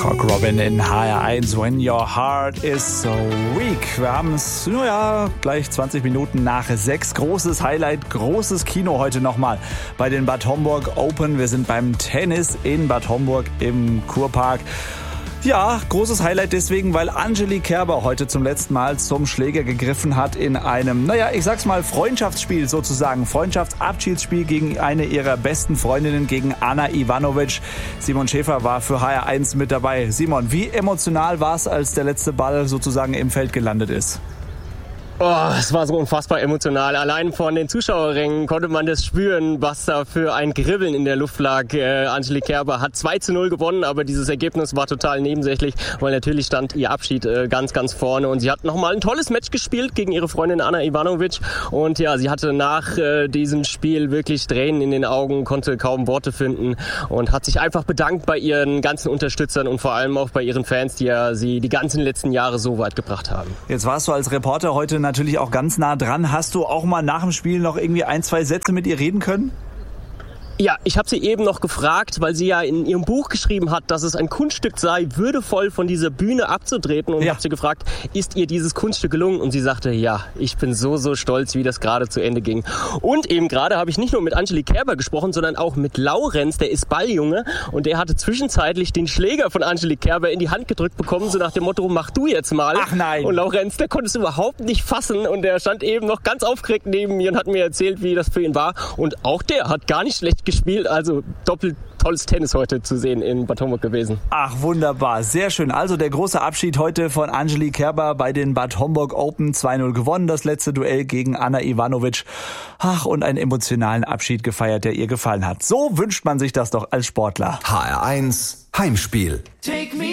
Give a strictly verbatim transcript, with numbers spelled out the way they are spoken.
Cock Robin in H R eins, When Your Heart is So Weak. Wir haben es, naja, gleich zwanzig Minuten nach sechs. Großes Highlight, großes Kino heute nochmal bei den Bad Homburg Open. Wir sind beim Tennis in Bad Homburg im Kurpark. Ja, großes Highlight deswegen, weil Angelique Kerber heute zum letzten Mal zum Schläger gegriffen hat in einem, naja, ich sag's mal, Freundschaftsspiel sozusagen. Freundschaftsabschiedsspiel gegen eine ihrer besten Freundinnen, gegen Ana Ivanovic. Simon Schäfer war für H R eins mit dabei. Simon, wie emotional war es, als der letzte Ball sozusagen im Feld gelandet ist? Oh, es war so unfassbar emotional. Allein von den Zuschauerrängen konnte man das spüren, was da für ein Kribbeln in der Luft lag. Äh, Angelique Kerber hat zwei zu null gewonnen, aber dieses Ergebnis war total nebensächlich, weil natürlich stand ihr Abschied äh, ganz, ganz vorne. Und sie hat nochmal ein tolles Match gespielt gegen ihre Freundin Ana Ivanovic. Und ja, sie hatte nach äh, diesem Spiel wirklich Tränen in den Augen, konnte kaum Worte finden und hat sich einfach bedankt bei ihren ganzen Unterstützern und vor allem auch bei ihren Fans, die ja sie die ganzen letzten Jahre so weit gebracht haben. Jetzt warst du als Reporter heute natürlich auch ganz nah dran. Hast du auch mal nach dem Spiel noch irgendwie ein, zwei Sätze mit ihr reden können? Ja, ich habe sie eben noch gefragt, weil sie ja in ihrem Buch geschrieben hat, dass es ein Kunststück sei, würdevoll von dieser Bühne abzutreten. Und ja. Ich habe sie gefragt, ist ihr dieses Kunststück gelungen? Und sie sagte, ja, ich bin so, so stolz, wie das gerade zu Ende ging. Und eben gerade habe ich nicht nur mit Angelique Kerber gesprochen, sondern auch mit Laurenz, der ist Balljunge. Und der hatte zwischenzeitlich den Schläger von Angelique Kerber in die Hand gedrückt bekommen, so nach dem Motto, mach du jetzt mal. Ach nein. Und Laurenz, der konnte es überhaupt nicht fassen. Und der stand eben noch ganz aufgeregt neben mir und hat mir erzählt, wie das für ihn war. Und auch der hat gar nicht schlecht gespielt, also doppelt tolles Tennis heute zu sehen in Bad Homburg gewesen. Ach, wunderbar, sehr schön. Also der große Abschied heute von Angelique Kerber bei den Bad Homburg Open, zwei null gewonnen, das letzte Duell gegen Ana Ivanovic. Ach, und einen emotionalen Abschied gefeiert, der ihr gefallen hat. So wünscht man sich das doch als Sportler. H R eins Heimspiel. Take me